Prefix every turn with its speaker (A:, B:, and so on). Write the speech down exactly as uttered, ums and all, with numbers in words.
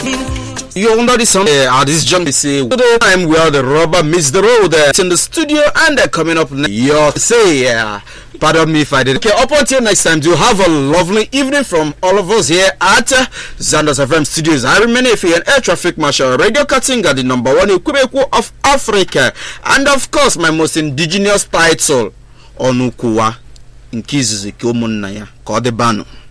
A: You under the sun, uh, this jump say the time where the rubber meets the road. Uh, it's in the studio and uh, coming up next. You say, uh, pardon me if I did. Okay, up until next time, do have a lovely evening from all of us here at uh, Zanders F M Studios. I remain if you're an air traffic marshal, Radio Katinga, the number one Quebeco of Africa, and of course, my most indigenous title, Onukuwa, in Kizuzi Kyomunaya, called the Bano.